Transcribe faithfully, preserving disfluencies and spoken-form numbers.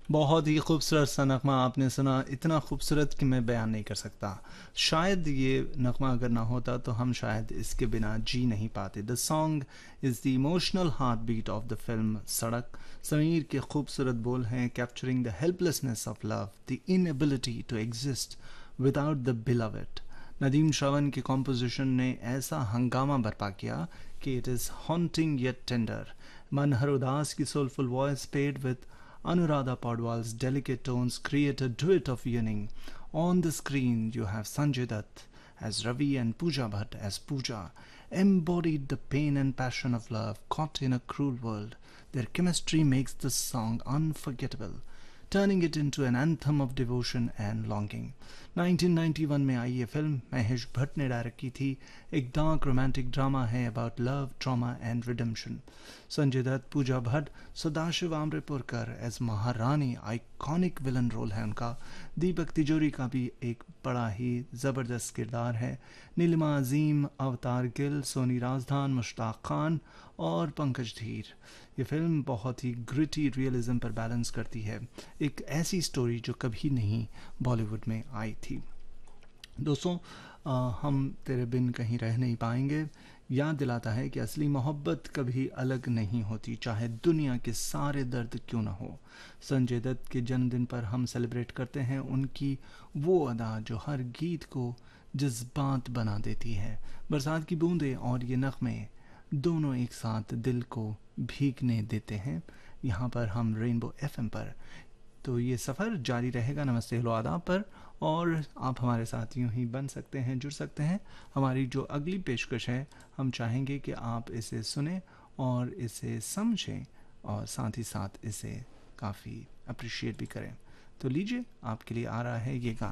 बहुत ही खूबसूरत सा नगमा आपने सुना, इतना खूबसूरत कि मैं बयान नहीं कर सकता। शायद ये नगमा अगर ना होता तो हम शायद इसके बिना जी नहीं पाते। The song is the emotional heart beat of the film सड़क। समीर के खूबसूरत बोल हैं, capturing the helplessness of love, the inability to exist without the beloved. Nadeem Shravan के कॉम्पोजिशन ने ऐसा हंगामा बर्पा किया कि it is haunting yet tender. Manhar उदास की soulful voice paired with Anuradha Padwal's delicate tones create a duet of yearning. On the screen, you have Sanjay Dutt as Ravi and Pooja Bhatt as Pooja, embodied the pain and passion of love caught in a cruel world. Their chemistry makes the song unforgettable, turning it into an anthem of devotion and longing. Nineteen ninety one में आई ये film Mahesh Bhatt ने direct की थी। एक dark romantic drama है about love, trauma and redemption. Sanjay Dutt, Pooja Bhatt, Sadashiv आम्रपुरकर as महारानी, iconic villain role है उनका। दीपक तिजोरी का भी एक बड़ा ही ज़बरदस्त किरदार है। नीलिमा अजीम, अवतार गिल, सोनी राजधान, मुश्ताक खान और पंकज धीर। ये फिल्म बहुत ही ग्रिटी रियलिज्म पर बैलेंस करती है, एक ऐसी स्टोरी जो कभी नहीं बॉलीवुड में आई थी। दोस्तों, आ, हम तेरे बिन कहीं रह नहीं पाएंगे याद दिलाता है कि असली मोहब्बत कभी अलग नहीं होती, चाहे दुनिया के सारे दर्द क्यों ना हो। संजय दत्त के जन्मदिन पर हम सेलिब्रेट करते हैं उनकी वो अदा जो हर गीत को जज्बात बना देती है। बरसात की बूंदें और ये नगमे दोनों एक साथ दिल को भीगने देते हैं यहाँ पर हम रेनबो एफएम पर। तो ये सफ़र जारी रहेगा नमस्ते हेलो आदाब पर, और आप हमारे साथ यूँ ही बन सकते हैं, जुड़ सकते हैं। हमारी जो अगली पेशकश है, हम चाहेंगे कि आप इसे सुने और इसे समझें और साथ ही साथ इसे काफ़ी अप्रिशिएट भी करें। तो लीजिए, आपके लिए आ रहा है ये गाना।